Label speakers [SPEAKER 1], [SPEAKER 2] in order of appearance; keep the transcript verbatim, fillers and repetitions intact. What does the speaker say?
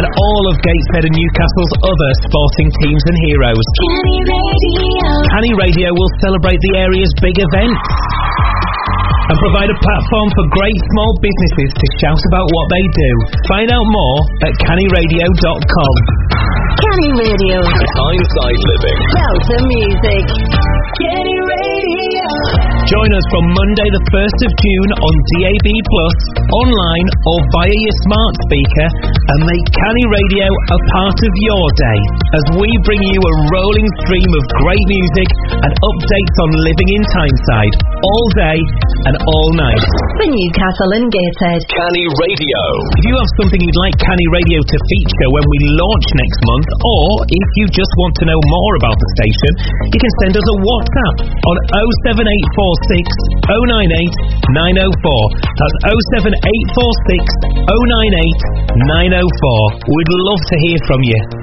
[SPEAKER 1] all of Gateshead and Newcastle's other sporting teams and heroes.
[SPEAKER 2] Canny Radio.
[SPEAKER 1] Canny Radio will celebrate the area's big events and provide a platform for great small businesses to shout about what they do. Find out more at canny radio dot com.
[SPEAKER 2] Canny Radio.
[SPEAKER 3] Tyneside Living.
[SPEAKER 2] Delta Music. Canny Radio.
[SPEAKER 1] Join us from Monday the first of June on D A B plus, online or via your smart speaker, and make Canny Radio a part of your day as we bring you a rolling stream of great music and updates on living in Tyneside all day and all night.
[SPEAKER 2] For Newcastle and Gateshead.
[SPEAKER 3] Canny Radio.
[SPEAKER 1] If you have something you'd like Canny Radio to feature when we launch next month, or if you just want to know more about the station, you can send us a WhatsApp on oh seven eight four six oh nine eight nine oh four. That's oh seven eight four six oh nine eight nine oh four. We'd love to hear from you.